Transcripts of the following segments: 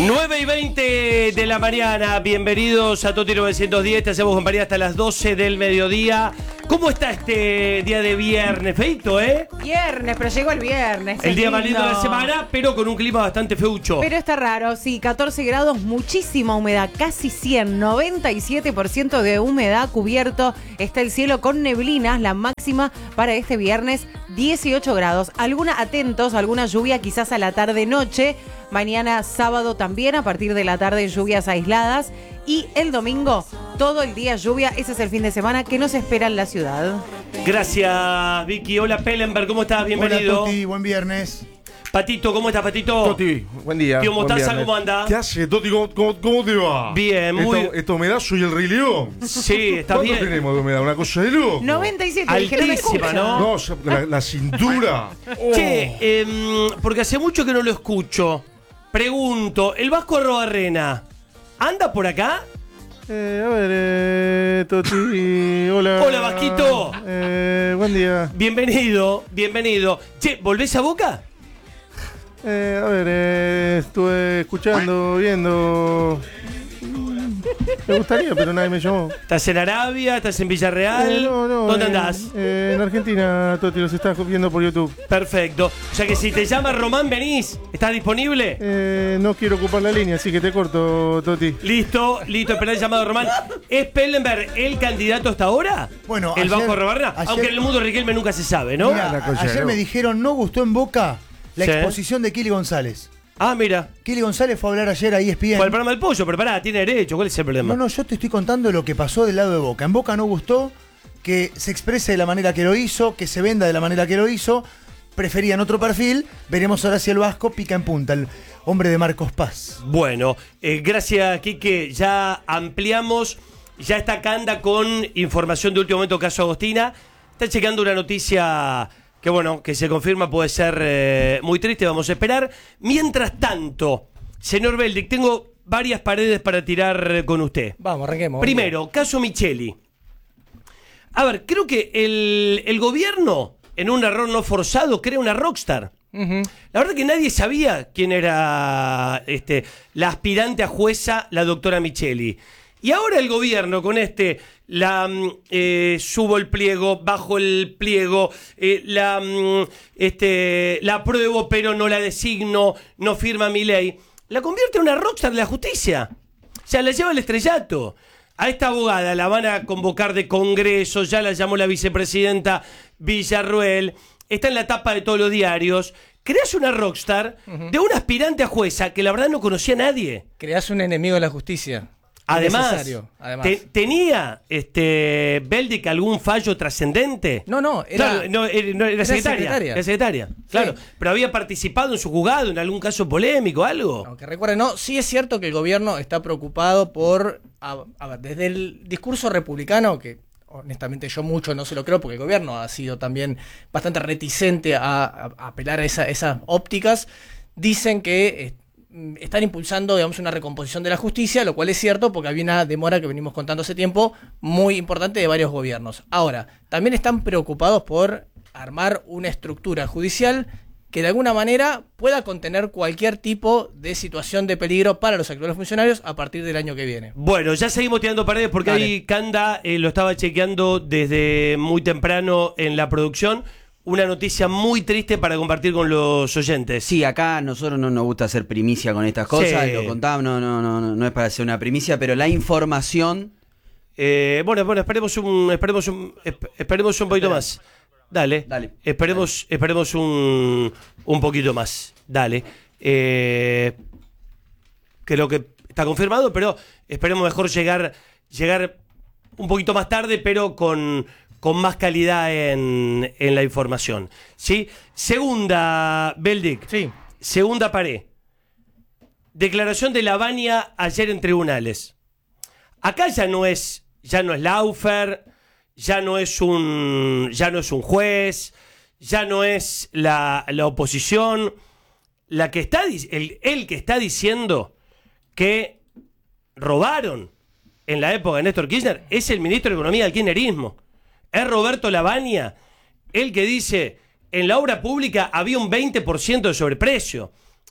9:20 de la mañana, bienvenidos a Toti 910, te hacemos compañía hasta las 12 del mediodía. ¿Cómo está este día de viernes? Feito, ¿eh? Viernes, pero llegó el viernes. El día más lindo de la semana, pero con un clima bastante feucho. Pero está raro, sí, 14 grados, muchísima humedad, casi 100, 97% de humedad cubierto. Está el cielo con neblinas, la máxima para este viernes, 18 grados. Atentos, alguna lluvia quizás a la tarde-noche. Mañana sábado también, a partir de la tarde, lluvias aisladas. Y el domingo, todo el día lluvia. Ese es el fin de semana que nos espera en la ciudad. Gracias, Vicky. Hola, Pellenberg, ¿cómo estás? Bienvenido. Hola, Toti, buen viernes. Patito, ¿cómo estás, Patito? Toti, buen día. Tío buen Mostaza, viernes. ¿cómo anda? ¿Qué hace, Toti? ¿Cómo te va? Bien, muy... Esta humedad, soy el Rey León. Sí, está bien. ¿Cuánto tenemos de humedad? Una cosa de loco. 97, altísima, ¿no? No, la cintura. Che, porque hace mucho que no lo escucho. Pregunto, ¿el Vasco Arrobarrena anda por acá? Toti, hola. Hola, Vasquito. Buen día. Bienvenido, bienvenido. Che, ¿volvés a Boca? Estuve escuchando, viendo. Me gustaría, pero nadie me llamó. ¿Estás en Arabia? ¿Estás en Villarreal? No. ¿Dónde andás? En Argentina, Toti, los estás viendo por YouTube. Perfecto. O sea que si te llama Román, venís. ¿Estás disponible? No quiero ocupar la línea, así que te corto, Toti. Listo, esperá el llamado de Román. ¿Es Pellenberg el candidato hasta ahora? Bueno, ¿El ayer- Vasco Arrobarrena? ayer- Aunque en el mundo Riquelme nunca se sabe, ¿no? Mira, ayer me dijeron, no gustó en Boca la Sí. exposición de Kili González. Ah, mira. Kili González fue a hablar ayer a ESPN. Fue el programa del pollo, pero pará, tiene derecho. ¿Cuál es el problema? No, yo te estoy contando lo que pasó del lado de Boca. En Boca no gustó que se exprese de la manera que lo hizo, que se venda de la manera que lo hizo. Preferían otro perfil. Veremos ahora si el Vasco pica en punta, el hombre de Marcos Paz. Bueno, gracias, Quique. Ya ampliamos. Ya está Canda con información de último momento, caso Agostina. Está checando una noticia que, bueno, que se confirma, puede ser muy triste. Vamos a esperar. Mientras tanto, señor Beldic, tengo varias paredes para tirar con usted. Vamos, arranquemos. Primero, caso Micheli. A ver, creo que el gobierno, en un error no forzado, crea una rockstar. La verdad que nadie sabía quién era la aspirante a jueza, la doctora Micheli. Y ahora el gobierno con subo el pliego, bajo el pliego, la apruebo pero no la designo, no firma mi ley, la convierte en una rockstar de la justicia. O sea, la lleva al estrellato. A esta abogada la van a convocar de congreso, ya la llamó la vicepresidenta Villarruel, está en la tapa de todos los diarios. Creas una rockstar de un aspirante a jueza que la verdad no conocía a nadie. Creás un enemigo de la justicia. Además, Innecesario, además. ¿tenía Beldic algún fallo trascendente? No, era, Claro, era secretaria. Era secretaria, claro. Sí. Pero había participado en su juzgado, en algún caso polémico, algo. Aunque recuerden, sí es cierto que el gobierno está preocupado por, a ver, desde el discurso republicano, que honestamente yo mucho no se lo creo, porque el gobierno ha sido también bastante reticente a apelar a esas ópticas, dicen que están impulsando, digamos, una recomposición de la justicia, lo cual es cierto porque había una demora que venimos contando hace tiempo muy importante de varios gobiernos. Ahora, también están preocupados por armar una estructura judicial que de alguna manera pueda contener cualquier tipo de situación de peligro para los actuales funcionarios a partir del año que viene. Bueno, ya seguimos tirando paredes porque Dale. ahí Canda lo estaba chequeando desde muy temprano en la producción. Una noticia muy triste para compartir con los oyentes. Sí, acá a nosotros no nos gusta hacer primicia con estas cosas, Sí. lo contamos, no es para hacer una primicia, pero la información... Bueno, esperemos un poquito más. Dale. Esperemos un poquito más. Dale. Creo que está confirmado, pero esperemos mejor llegar un poquito más tarde, pero con más calidad en la información. ¿Sí? Segunda, Beldic. Sí. Segunda pared. Declaración de Lavagna ayer en tribunales. Acá ya no es Laufer, ya no es un juez, ya no es la oposición. El que está diciendo que robaron en la época de Néstor Kirchner es el ministro de Economía del kirchnerismo. Es Roberto Lavagna, el que dice en la obra pública había un 20% de sobreprecio.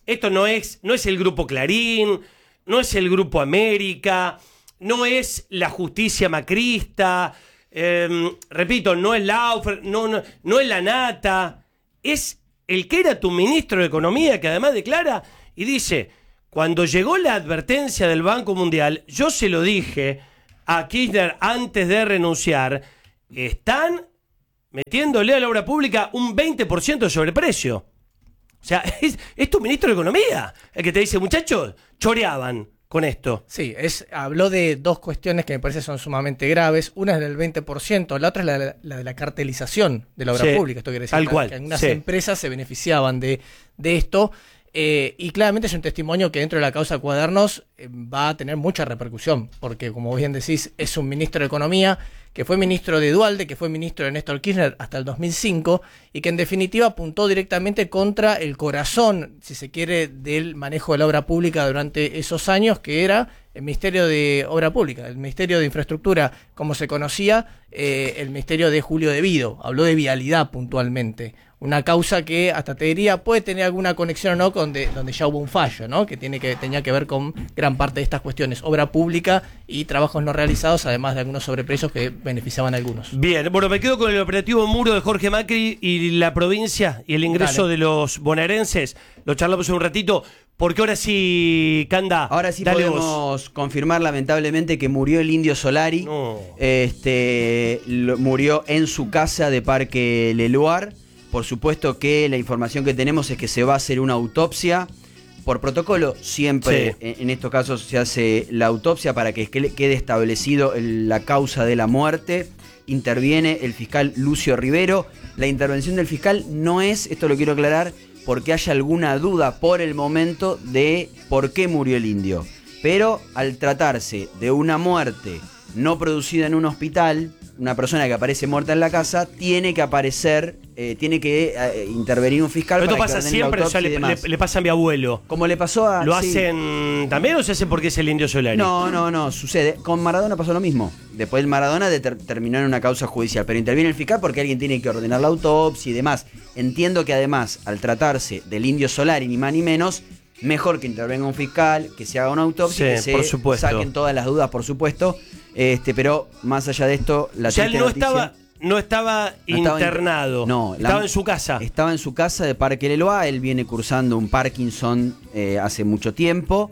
esto no es el Grupo Clarín, no es el Grupo América, no es la justicia macrista, repito, no es Laufer, no es la Nata, es el que era tu ministro de Economía, que además declara y dice, cuando llegó la advertencia del Banco Mundial, yo se lo dije a Kirchner antes de renunciar, están metiéndole a la obra pública un 20% de sobreprecio. O sea, es tu ministro de Economía el que te dice, muchachos, choreaban con esto. Sí, habló de dos cuestiones que me parece son sumamente graves. Una es del 20%, la otra es la de la cartelización de la obra Sí, pública. Esto quiere decir tal cual, que algunas sí. empresas se beneficiaban de esto. Y claramente es un testimonio que dentro de la causa Cuadernos va a tener mucha repercusión, porque como bien decís, es un ministro de Economía que fue ministro de Duhalde, que fue ministro de Néstor Kirchner hasta el 2005 y que en definitiva apuntó directamente contra el corazón, si se quiere, del manejo de la obra pública durante esos años, que era el Ministerio de Obra Pública, el Ministerio de Infraestructura, como se conocía, el Ministerio de Julio De Vido. Habló de vialidad puntualmente. Una causa que hasta te diría puede tener alguna conexión o no con donde ya hubo un fallo, ¿no? Que tenía que ver con gran parte de estas cuestiones, obra pública y trabajos no realizados, además de algunos sobreprecios que beneficiaban a algunos. Bien, bueno, me quedo con el operativo Muro de Jorge Macri y la provincia y el ingreso Dale. de los bonaerenses. Lo charlamos un ratito, porque ahora sí, Canda, Ahora sí dale podemos vos. confirmar lamentablemente que murió el Indio Solari. No. Murió en su casa de Parque Leluar. Por supuesto que la información que tenemos es que se va a hacer una autopsia. Por protocolo, siempre Sí. en estos casos se hace la autopsia para que quede establecido la causa de la muerte. Interviene el fiscal Lucio Rivero. La intervención del fiscal no es, esto lo quiero aclarar, porque haya alguna duda por el momento de por qué murió el indio. Pero al tratarse de una muerte no producida en un hospital, una persona que aparece muerta en la casa, tiene que aparecer, tiene que intervenir un fiscal. Pero esto para que pasa ordene la siempre, o sea, autopsia y demás. le pasa a mi abuelo. Como le pasó a... ¿Lo sí. hacen también o se hace porque es el Indio Solari? No, sucede. Con Maradona pasó lo mismo. Después el Maradona terminó en una causa judicial, pero interviene el fiscal porque alguien tiene que ordenar la autopsia y demás. Entiendo que además, al tratarse del Indio Solari, ni más ni menos, mejor que intervenga un fiscal, que se haga una autopsia, Sí, que por se supuesto. saquen todas las dudas, por supuesto. Pero más allá de esto, la O sea, él triste noticia- no estaba No estaba internado. no, estaba en su casa. Estaba en su casa de Parque Leloa. Él viene cursando un Parkinson hace mucho tiempo.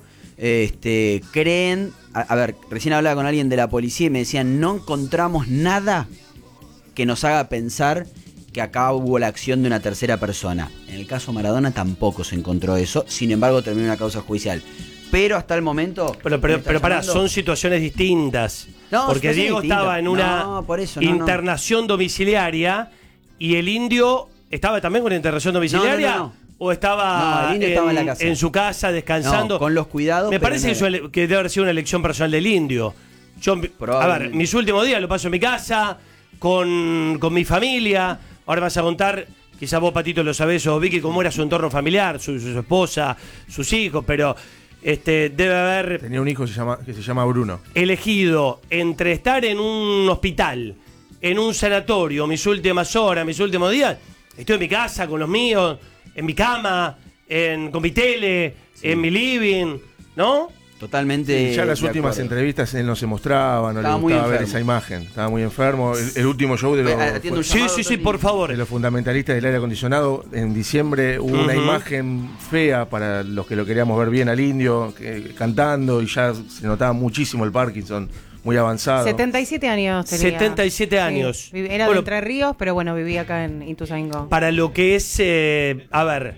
Creen... A ver, recién hablaba con alguien de la policía y me decían, no encontramos nada que nos haga pensar que acá hubo la acción de una tercera persona. En el caso Maradona tampoco se encontró eso. Sin embargo, terminó una causa judicial. Pero hasta el momento... Pero pará, son situaciones distintas. No, porque situaciones Diego distintas. estaba en una No, por eso, no. internación domiciliaria y el Indio estaba también con internación domiciliaria. No. ¿O estaba, No, el Indio estaba en la casa. en su casa descansando? No, con los cuidados. Me pero parece que debe haber sido una elección personal del Indio. Yo, a ver, Probablemente. mis últimos días lo paso en mi casa, con mi familia. Ahora me vas a contar, quizás vos, Patito, lo sabés, o Vicky, cómo era su entorno familiar, su esposa, sus hijos, pero debe haber Tenía un hijo que se llama Bruno. elegido entre estar en un hospital, en un sanatorio, mis últimas horas, mis últimos días. Estoy en mi casa con los míos, en mi cama, con mi tele, en mi living, ¿no? Ya Totalmente. en las de últimas acuerdo. entrevistas él no se mostraba, no Estaba le muy gustaba ver enfermo. esa imagen. Estaba muy enfermo. El último show de Atiendo un Sí, llamado, sí, sí, Tony. por favor. de los fundamentalistas del aire acondicionado, en diciembre hubo una Ujú. imagen fea para los que lo queríamos ver bien al indio, cantando, y ya se notaba muchísimo el Parkinson, muy avanzado. 77 años tenía. 77 años. Sí, era Bueno, de Entre Ríos, pero bueno, vivía acá en Ituzaingó. Para lo que es, a ver,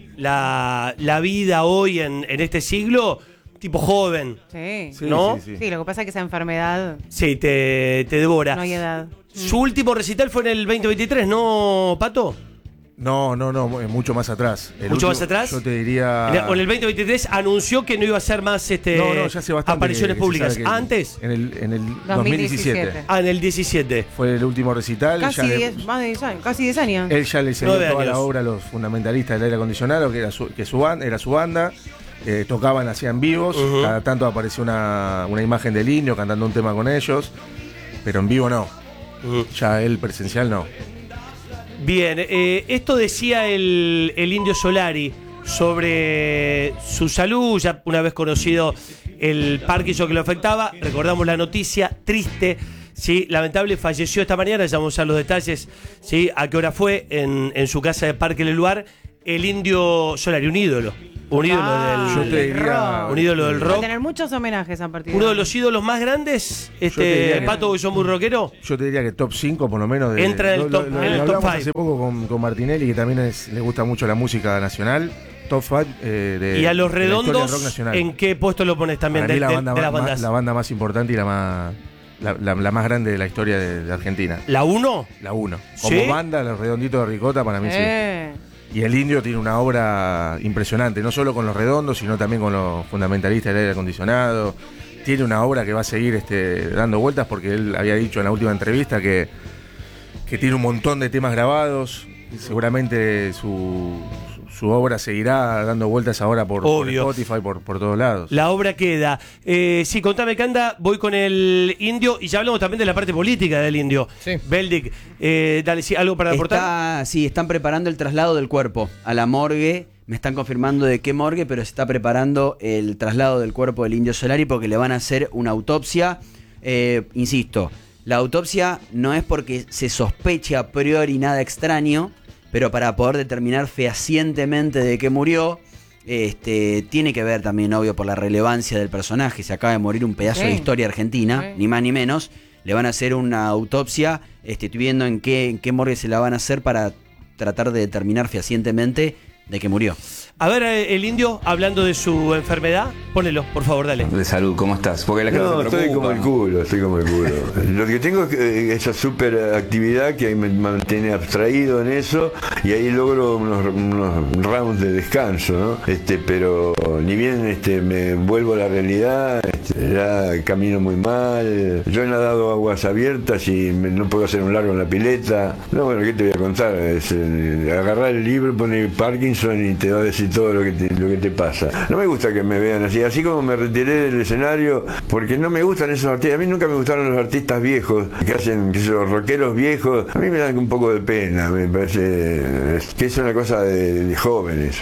la vida hoy en este siglo, tipo joven, Sí. Sí, ¿no? sí, sí. Sí, lo que pasa es que esa enfermedad sí, te devora. no hay edad. Su último recital fue en el 2023, ¿no, Pato? No, mucho más atrás. ¿Mucho más atrás? Yo te diría... O en el 2023 anunció que no iba a hacer más No, ya hace bastante apariciones que se públicas. sabe que ¿Antes? En el 2017. Ah, en el 17. Fue el último recital. Casi ya 10, más de 10 años, casi 10 años. Él ya le enseñó 9 toda la años. obra a los fundamentalistas del aire acondicionado, que era su banda. Tocaban, hacían vivos. Ujú. Cada tanto apareció una imagen del indio cantando un tema con ellos. Pero en vivo no. Ya él presencial no. Bien, esto decía el Indio Solari. sobre su salud, ya una vez conocido el Parkinson que lo afectaba. Recordamos la noticia triste, ¿sí? Lamentable, falleció esta mañana, ya vamos a los detalles, ¿sí? A qué hora fue en su casa de Parque Leluar, el Indio Solari, un ídolo. Un ídolo Ah, del, Yo te diría- un ídolo del Va a rock. tener muchos homenajes a partir Uno de hoy. los ídolos más grandes, te diría que- Pato, que son muy rockero. Yo te diría que top 5 por lo menos. Entra en el top- en el top hablamos five. hace poco con Martinelli, que también le gusta mucho la música nacional. Top 5 Y a los de la historia del rock redondos, nacional. ¿en qué puesto lo pones también Para mí de las la bandas? banda más importante y la más grande de la historia de Argentina. ¿La 1? La 1. ¿Sí? Como banda, Los Redonditos de Ricota, para mí sí. Y el Indio tiene una obra impresionante, no solo con Los Redondos, sino también con los fundamentalistas del aire acondicionado. Tiene una obra que va a seguir dando vueltas, porque él había dicho en la última entrevista que tiene un montón de temas grabados. Y seguramente su obra seguirá dando vueltas ahora por Spotify, por todos lados. La obra queda. Sí, contame, Canda, voy con el Indio y ya hablamos también de la parte política del Indio. Sí. Beldic, dale, sí, algo para aportar. Sí, están preparando el traslado del cuerpo a la morgue. Me están confirmando de qué morgue, pero se está preparando el traslado del cuerpo del Indio Solari porque le van a hacer una autopsia. Insisto, la autopsia no es porque se sospeche a priori nada extraño, pero para poder determinar fehacientemente de qué murió, tiene que ver también, obvio, por la relevancia del personaje. Se acaba de morir un pedazo de historia argentina, ni más ni menos. Le van a hacer una autopsia. Estoy viendo en qué morgue se la van a hacer para tratar de determinar fehacientemente de qué murió. A ver, el Indio, hablando de su enfermedad, ponelo, por favor, dale. De salud, ¿cómo estás? Porque la gente No, se preocupa. estoy como el culo. Lo que tengo es esa super actividad que me mantiene abstraído en eso y ahí logro unos rounds de descanso, ¿no? Pero ni bien me vuelvo a la realidad, ya camino muy mal. Yo he nadado aguas abiertas y no puedo hacer un largo en la pileta. No, bueno, ¿qué te voy a contar? Agarrar el libro, poner Parkinson y te va a decir todo lo que te pasa. No me gusta que me vean así como me retiré del escenario, porque no me gustan esos artistas. A mí nunca me gustaron los artistas viejos, que hacen, los rockeros viejos. A mí me dan un poco de pena, me parece que es una cosa de jóvenes.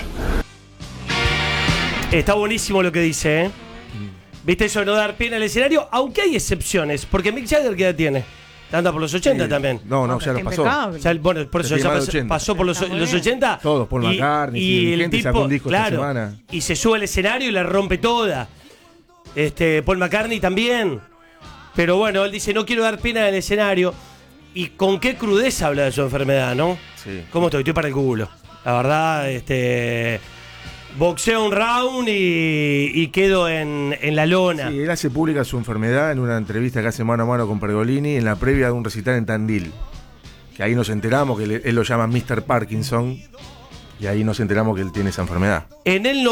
Está buenísimo lo que dice, ¿eh? ¿Viste eso de no dar pena al escenario? Aunque hay excepciones, porque Mick Jagger, ¿qué edad tiene? Anda por los 80 también. No, ya lo pasó. Ya, bueno, por eso Tenía ya más de 80. pasó por los 80. Todos, Paul McCartney, y el gente sacó tipo, un disco esta claro, semana. y se sube al escenario y la rompe toda. Paul McCartney también. Pero bueno, él dice, no quiero dar pena al escenario. Y con qué crudeza habla de su enfermedad, ¿no? Sí. ¿Cómo estoy? Estoy para el culo. La verdad, boxeo un round y quedo en la lona. Sí, él hace pública su enfermedad en una entrevista que hace mano a mano con Pergolini en la previa de un recital en Tandil. Que ahí nos enteramos que él lo llama Mr. Parkinson. Y ahí nos enteramos que él tiene esa enfermedad. En el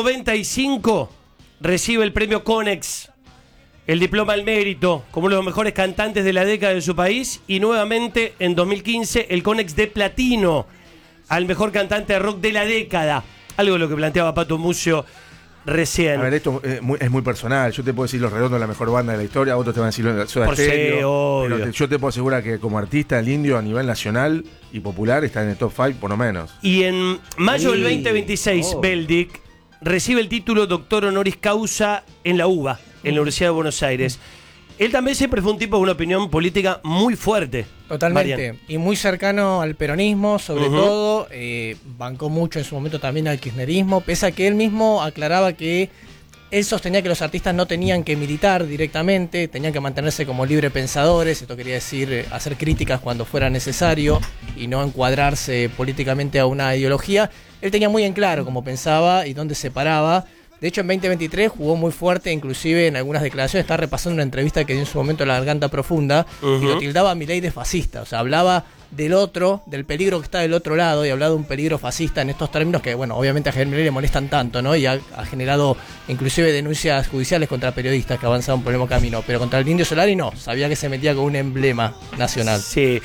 95 recibe el premio Conex, el diploma al mérito, como uno de los mejores cantantes de la década de su país. Y nuevamente en 2015 el Conex de platino al mejor cantante de rock de la década. Algo de lo que planteaba Pato Mucio recién. A ver, esto es muy personal. Yo te puedo decir Los Redondos es la mejor banda de la historia, otros te van a decir Soda Por Stereo, sí, obvio. pero yo te puedo asegurar que como artista el Indio a nivel nacional y popular está en el top 5 por lo menos. Y en mayo del Sí. 2026, Beldic recibe el título doctor honoris causa en la UBA, en la Universidad de Buenos Aires. Él también siempre fue un tipo de una opinión política muy fuerte. Totalmente. Marian. Y muy cercano al peronismo, sobre todo. Bancó mucho en su momento también al kirchnerismo, pese a que él mismo aclaraba que él sostenía que los artistas no tenían que militar directamente, tenían que mantenerse como libre pensadores. Esto quería decir hacer críticas cuando fuera necesario y no encuadrarse políticamente a una ideología. Él tenía muy en claro cómo pensaba y dónde se paraba. De hecho, en 2023 jugó muy fuerte, inclusive en algunas declaraciones. Está repasando una entrevista que dio en su momento en La Garganta Profunda, y lo tildaba a Milei de fascista. O sea, hablaba del otro, del peligro que está del otro lado, y hablaba de un peligro fascista en estos términos que, bueno, obviamente a Javier Milei le molestan tanto, ¿no? Y ha generado inclusive denuncias judiciales contra periodistas que avanzaban por el mismo camino. Pero contra el Indio Solari no, sabía que se metía con un emblema nacional. Sí.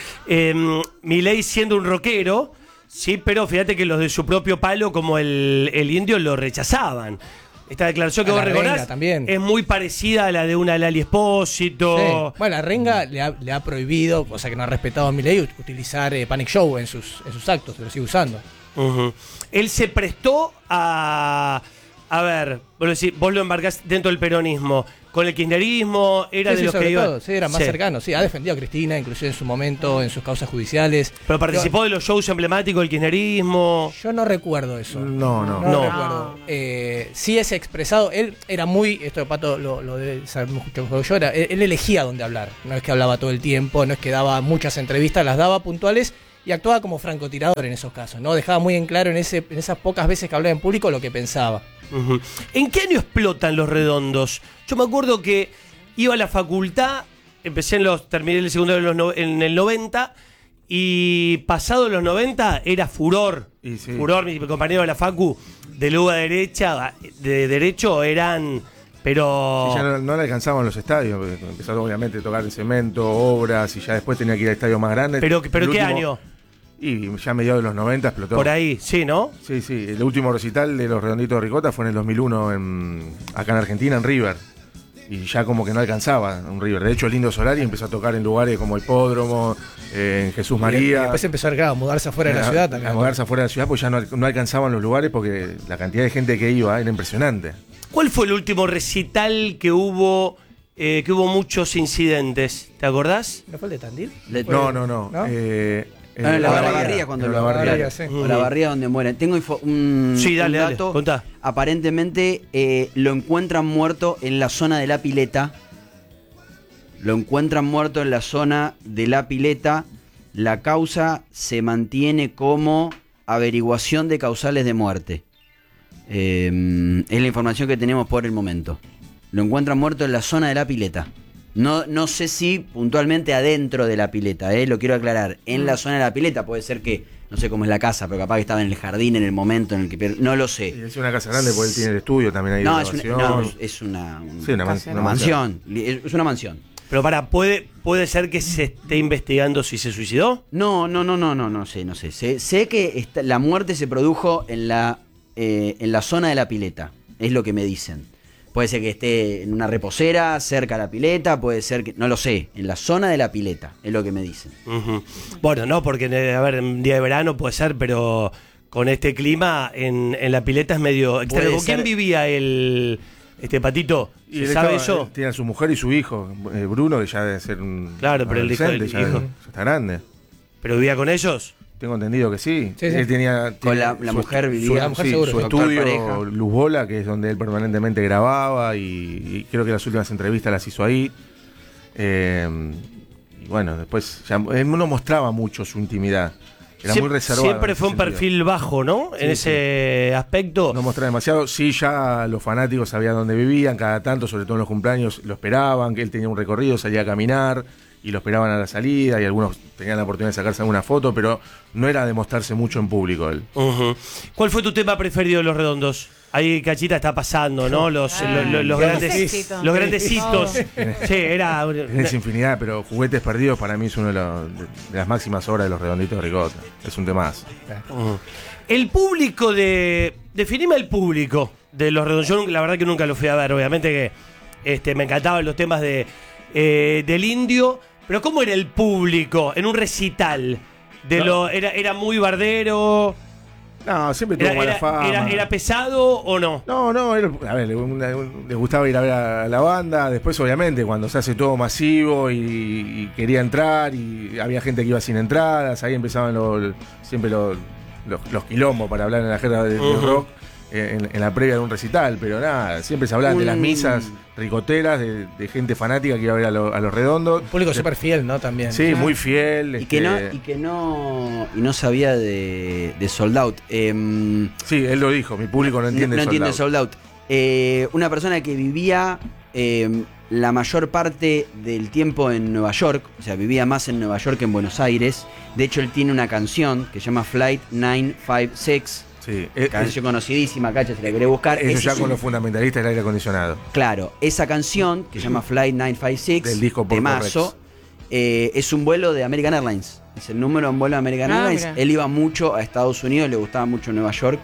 Milei siendo un rockero, sí, pero fíjate que los de su propio palo, como el Indio, lo rechazaban. Esta declaración que A vos la Renga recordás también. es muy parecida a la de una Lali Espósito. Sí. Bueno, la Renga le ha prohibido, o sea que no ha respetado a Milei, utilizar Panic Show en sus actos, lo sigue usando. Él se prestó a ver, vos lo embarcás dentro del peronismo, con el kirchnerismo, era Sí, de sí, los sobre que iban. todo, sí, era más cercano, sí, ha defendido a Cristina, inclusive en su momento, en sus causas judiciales. Pero participó de los shows emblemáticos del kirchnerismo. Yo no recuerdo eso. No. No. Recuerdo. Sí es expresado, él era muy, esto Pato lo debe saber mucho mejor que yo, él elegía dónde hablar, no es que hablaba todo el tiempo, no es que daba muchas entrevistas, las daba puntuales y actuaba como francotirador en esos casos, ¿no? Dejaba muy en claro en esas pocas veces que hablaba en público lo que pensaba. ¿En qué año explotan Los Redondos? Yo me acuerdo que iba a la facultad, terminé el secundario en el 90 y pasado los 90 era furor. Y sí. Furor, mi compañero de la facu de luga derecha, de derecho eran, pero... Sí, ya no le alcanzaban los estadios, porque empezaron obviamente a tocar el cemento, obras, y ya después tenía que ir a estadios más grandes. Pero El ¿qué último- año? Y ya a mediados de los 90 explotó. Por ahí, sí, ¿no? Sí, el último recital de los Redonditos de Ricota fue en el 2001 acá en Argentina, en River. Y ya como que no alcanzaba un River. De hecho, el Indio Solari empezó a tocar en lugares como Hipódromo, en Jesús Y María. después empezó a mudarse afuera de la ciudad también. A mudarse afuera de la ciudad, pues ya no alcanzaban los lugares porque la cantidad de gente que iba era impresionante. ¿Cuál fue el último recital que hubo muchos incidentes? ¿Te acordás? ¿No fue el de Tandil? No. ¿No? La Olavarría, cuando lo Olavarría, sí. Olavarría donde mueren. Tengo Sí, dale, un dato. contá. Aparentemente lo encuentran muerto en la zona de la pileta. La causa se mantiene como averiguación de causales de muerte. Es la información que tenemos por el momento. Lo encuentran muerto en la zona de la pileta. No sé si puntualmente adentro de la pileta, lo quiero aclarar. En la zona de la pileta puede ser que, no sé cómo es la casa, pero capaz que estaba en el jardín en el momento en el que... No lo sé. Y es una casa grande porque él tiene el estudio también ahí. No, de es grabación. una mansión. Es una mansión. Pero ¿puede ser que se esté investigando si se suicidó? No sé. Sé que la muerte se produjo en la zona de la pileta, es lo que me dicen. Puede ser que esté en una reposera, cerca de la pileta, puede ser que... No lo sé, en la zona de la pileta, es lo que me dicen. Bueno, no, porque, a ver, en día de verano puede ser, pero con este clima en la pileta es medio extraño. ¿Con quién vivía Patito? Y ¿Sabe eso? Él tiene a su mujer y su hijo, Bruno, que ya debe ser un... Claro, pero el hijo adolescente, ya está grande. ¿Pero vivía con ellos? Tengo entendido que sí. Sí. Él tenía Con la mujer vivía. seguro, su doctor estudio, pareja. Luz Bola, que es donde él permanentemente grababa y creo que las últimas entrevistas las hizo ahí. Y bueno, después él no mostraba mucho su intimidad. Era muy reservado. Siempre fue un perfil bajo, ¿no? En ese aspecto. No mostraba demasiado. Sí, ya los fanáticos sabían dónde vivían, cada tanto, sobre todo en los cumpleaños, lo esperaban, que él tenía un recorrido, salía a caminar y lo esperaban a la salida y algunos tenían la oportunidad de sacarse alguna foto, pero no era de mostrarse mucho en público él. ¿Cuál fue tu tema preferido de Los Redondos? Ahí Cachita está pasando, ¿no? Los grandes hitos. Sí, era... Es infinidad, pero Juguetes Perdidos para mí es una de las máximas obras de Los Redonditos de Ricota. Es un temazo. El público definime el público de Los Redondos. Yo la verdad que nunca lo fui a ver. Obviamente que me encantaban los temas del Indio. Pero ¿cómo era el público en un recital? Era muy bardero. No, siempre tuvo mala fama. ¿Era pesado o no? No, a ver, le gustaba ir a ver a la banda. Después, obviamente, cuando se hace todo masivo y quería entrar y había gente que iba sin entradas, ahí empezaban siempre los quilombos, para hablar en la jerga de rock, en la previa de un recital. Pero nada, siempre se hablaban de las misas ricoteras, de gente fanática que iba a ver a los Redondos. Un público súper fiel, ¿no? También. Sí, muy fiel. Y no sabía de Sold Out. Sí, él lo dijo, mi público no entiende Sold Out. Una persona que vivía la mayor parte del tiempo en Nueva York, o sea, vivía más en Nueva York que en Buenos Aires. De hecho, él tiene una canción que se llama Flight 956. Sí, canción conocidísima, Cacha, si la querés buscar. Eso ya con los fundamentalistas del aire acondicionado. Claro, esa canción que se llama Flight 956 del disco Temazo, es un vuelo de American Airlines. Es el número de un vuelo de American Airlines. Mira. Él iba mucho a Estados Unidos, le gustaba mucho Nueva York.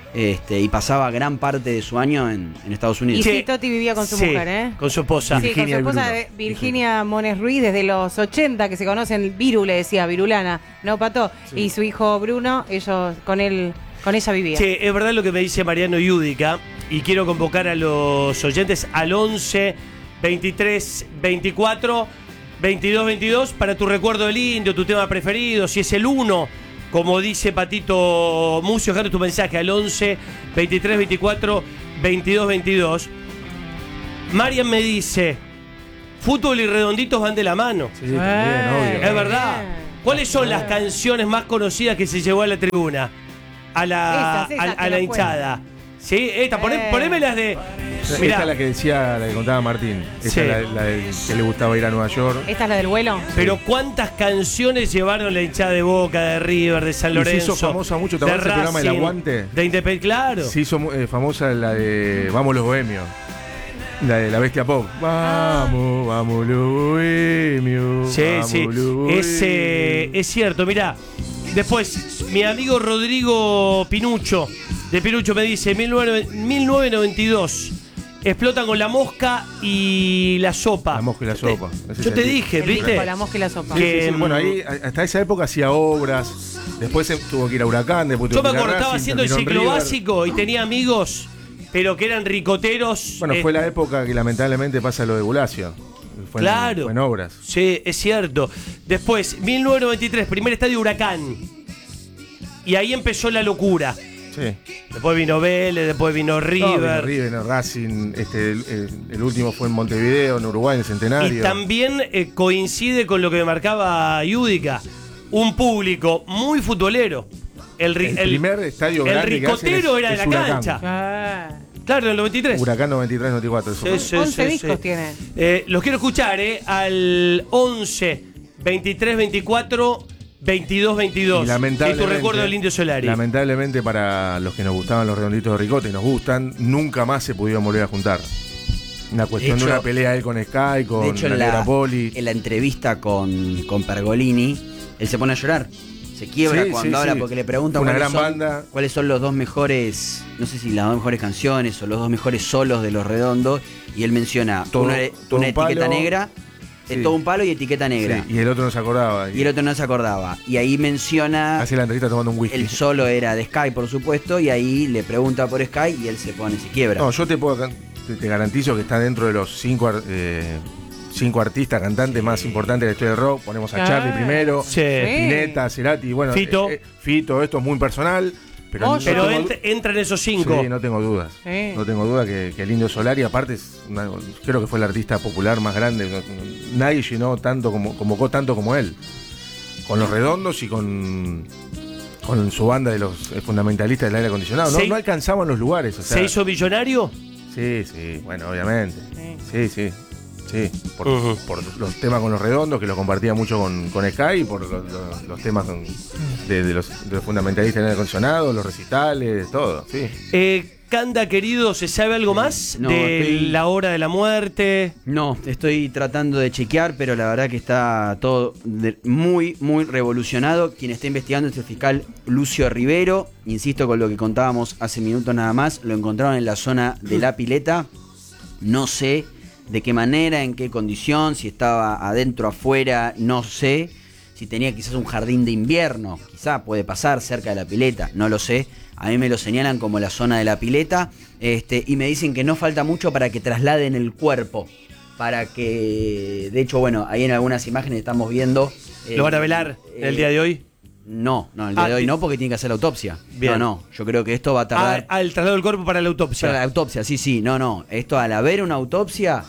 y pasaba gran parte de su año en Estados Unidos. Y sí, Totti vivía con su mujer, ¿eh? Con su esposa. Sí, Virginia con su esposa y Bruno. Virginia Mones Ruiz, desde los 80 que se conocen, Viru le decía, Virulana, ¿no, Pato? Y su hijo Bruno, ellos con ella vivían. Sí, es verdad lo que me dice Mariano Yudica, y quiero convocar a los oyentes al 11 23 24 22 22 para tu recuerdo del Indio, tu tema preferido, si es el 1, como dice Patito Mucio, dejando tu mensaje al 11 23 24 22 22. Marian me dice, fútbol y redonditos van de la mano. Sí, también, obvio. Es verdad. ¿Cuáles son las canciones más conocidas que se llevó a la tribuna? A la, Esas, a te la lo hinchada. Sí, poneme las de. Esta Mirá, es la que decía, la que contaba Martín. Esta Sí. es la que le gustaba ir a Nueva York. ¿Esta es la del vuelo? pero ¿cuántas canciones llevaron la hinchada de Boca, de River, de San Y se Lorenzo? hizo famosa mucho, ¿te de acuerdas del programa El Racing, Aguante? De Independiente, claro. Se hizo famosa la de Vamos los Bohemios. La de la Bestia Pop. Vamos los Bohemios. Sí, vamos sí. los Bohemios. Es cierto, mirá. Después, mi amigo Rodrigo Pinuccio, de Pinuccio, me dice, 1992, explotan con La Mosca y La Sopa. La Mosca y la Sopa. Ese Yo es te el- dije, El disco, ¿viste? La Mosca y la Sopa. Sí, sí, sí. que, Bueno, ahí hasta esa época hacía obras. Después tuvo que ir a Huracán. Después Yo tuvo me que ir a acuerdo, estaba Racing, haciendo el terminó en ciclo River. básico y tenía amigos, pero que eran ricoteros. Bueno, fue la época que lamentablemente pasa lo de Bulacio. Fue Claro. fue en obras. Sí, es cierto. Después, 1993, primer estadio Huracán. Y ahí empezó la locura. Sí. Después vino Vélez, después vino No, River. vino River, no, Racing. El último fue en Montevideo, en Uruguay, en el Centenario. Y también coincide con lo que me marcaba Yudica. Un público muy futbolero. El primer estadio grande que hacen ricotero es- era de es la Huracán. cancha. Ah. Claro, en el 93. Huracán 93-94. eso Sí, fue. sí, 11 sí, discos sí. tiene. Los quiero escuchar, al 11 23 24 22 22. Y lamentablemente, Y tu recuerdo del Indio Solari. Lamentablemente para los que nos gustaban los redonditos de ricota y nos gustan, nunca más se pudieron volver a juntar. Una cuestión de, De hecho- una pelea él con Sky, con De hecho, la Negra Poli. en la entrevista con Pergolini, él se pone a llorar. Se quiebra Sí, cuando sí, habla sí. porque le preguntan Una cuáles gran son, banda. cuáles son los dos mejores, no sé si las dos mejores canciones o los dos mejores solos de Los Redondos. Y él menciona Todo- una todo una un palo. etiqueta negra, Sí. todo un palo y etiqueta negra. Sí, y el otro no se acordaba. Y el otro no se acordaba. Y ahí menciona, Hacía la entrevista tomando un whisky. el solo era de Sky, por supuesto, y ahí le pregunta por Sky y él se quiebra. No, yo te garantizo que está dentro de los cinco artistas, cantantes más importantes de la historia del rock. Ponemos a Ah. Charlie primero, Sí. Spinetta, Cerati, bueno, Fito. Fito, esto es muy personal. Pero, Oh, no Pero tengo- entran esos 5. Sí, no tengo dudas. Sí. No tengo duda que el Indio Solari, aparte, creo que fue el artista popular más grande. Nadie llenó tanto, convocó tanto como él. Con Los Redondos y con su banda de los fundamentalistas del aire acondicionado. Sí. No alcanzaban los lugares. O sea, ¿Se hizo millonario? Sí, sí, bueno, obviamente. Sí, sí. Sí, por Ujú. los temas con Los Redondos, que lo compartía mucho con Sky, y por los temas de los fundamentalistas del aire acondicionado, los recitales, todo, sí. Canda, querido, ¿se sabe algo más No, de estoy- la hora de la muerte? No, estoy tratando de chequear, pero la verdad que está todo muy, muy revolucionado. Quien está investigando es el fiscal Lucio Rivero. Insisto con lo que contábamos hace minutos nada más. Lo encontraron en la zona de La Pileta. No sé de qué manera, en qué condición, si estaba adentro, afuera, no sé. Si tenía quizás un jardín de invierno, quizá puede pasar cerca de La Pileta, no lo sé. A mí me lo señalan como la zona de La Pileta, y me dicen que no falta mucho para que trasladen el cuerpo. Para que, de hecho, bueno, ahí en algunas imágenes estamos viendo... ¿Lo van a velar el día de hoy? No, el día de hoy no, porque tiene que hacer la autopsia. Bien. No, yo creo que esto va a tardar... El traslado del cuerpo para la autopsia. Para la autopsia, sí, no. Esto al haber una autopsia,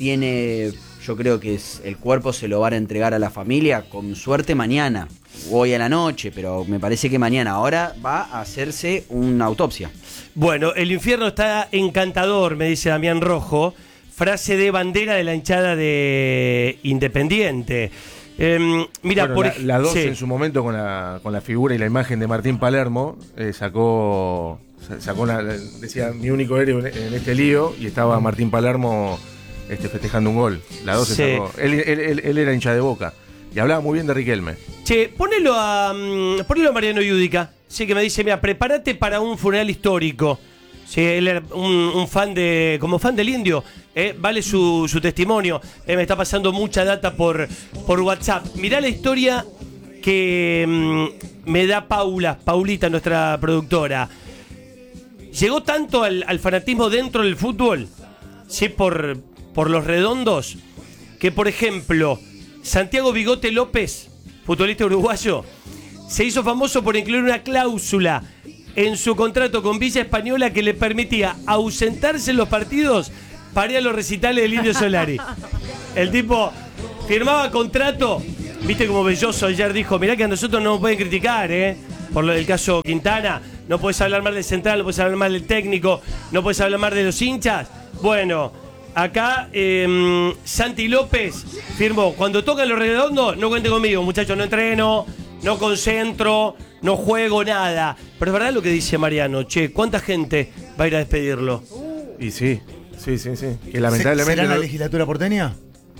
yo creo que el cuerpo se lo van a entregar a la familia, con suerte mañana, o hoy a la noche, pero me parece que mañana. Ahora va a hacerse una autopsia. Bueno, el infierno está encantador, me dice Damián Rojo. Frase de bandera de la hinchada de Independiente. Mira, Bueno, la 12 sí. en su momento con la figura y la imagen de Martín Palermo sacó decía mi único héroe en este lío, y estaba Martín Palermo festejando un gol. La 12 Sí. sacó. Él era hincha de Boca. Y hablaba muy bien de Riquelme. Che, ponelo a Mariano Yudica. Sí, que me dice, mira, prepárate para un funeral histórico. Sí, él era un fan como fan del Indio. Vale su testimonio. Me está pasando mucha data por WhatsApp. Mirá la historia que me da Paulita, nuestra productora. Llegó tanto al fanatismo dentro del fútbol, ¿sí? Por los redondos, que por ejemplo, Santiago Bigote López, futbolista uruguayo, se hizo famoso por incluir una cláusula en su contrato con Villa Española que le permitía ausentarse en los partidos para ir a los recitales del Indio Solari. El tipo firmaba contrato, viste como Belloso ayer dijo, mirá que a nosotros no nos pueden criticar, por el caso Quintana, no puedes hablar mal del central, no puedes hablar mal del técnico, no puedes hablar mal de los hinchas. Bueno, acá Santi López firmó, cuando tocan los redondos, no cuente conmigo, muchachos, no entreno, no concentro, no juego, nada. Pero es verdad lo que dice Mariano, che, ¿cuánta gente va a ir a despedirlo? Y sí. Que lamentablemente. ¿Será la legislatura porteña?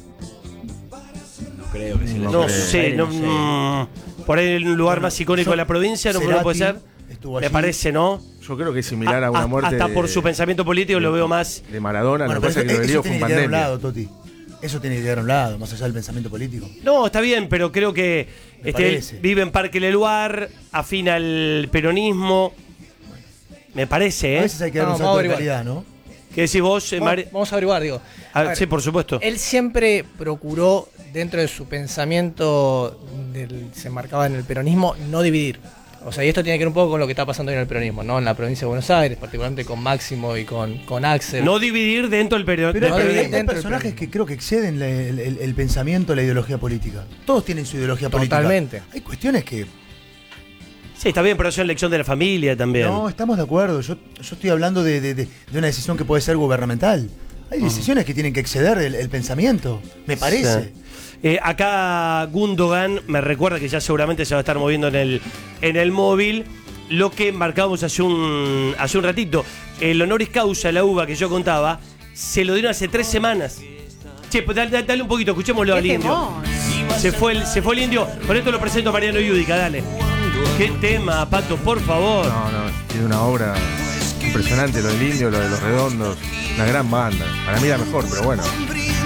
Creo que sí. No sé, por ahí en un lugar más icónico de la provincia, no puede ser. Me parece, ¿no? Yo creo que es similar a una muerte. Hasta por su pensamiento político lo veo más. De Maradona, bueno, lo que pasa es que lo eso fue tiene que quedar a un pandemia. lado, Toti. Eso tiene que quedar a un lado, más allá del pensamiento político. No, está bien, pero creo que él vive en Parque Leluar, afina al peronismo. Me parece, A veces hay que dar un salto de calidad, ¿no? ¿Qué decís vos, Mari? Vamos a averiguar, digo. Sí, por supuesto. Él siempre procuró, dentro de su pensamiento, se marcaba en el peronismo, no dividir. O sea, y esto tiene que ver un poco con lo que está pasando hoy en el peronismo, ¿no? En la provincia de Buenos Aires, particularmente con Máximo y con Axel. No dividir dentro del Pero peronismo. hay personajes que creo que exceden el pensamiento, la ideología política. Todos tienen su ideología política. Totalmente. Hay cuestiones que... Sí, está bien, pero eso es elección de la familia también. No, estamos de acuerdo. Yo estoy hablando de una decisión que puede ser gubernamental. Hay decisiones que tienen que exceder el pensamiento, me parece. Sí. Acá Gundogan me recuerda que ya seguramente se va a estar moviendo en el móvil. Lo que marcábamos hace un ratito. El honoris causa, la uva que yo contaba, se lo dieron hace 3 semanas. Che, pues dale un poquito, escuchémoslo al Indio. Se fue el Indio. Con esto lo presento a Mariano Yudica, dale. Qué tema, Pato, por favor. No, tiene una obra impresionante, lo del Indio, lo de los redondos. Una gran banda. Para mí la mejor, pero bueno.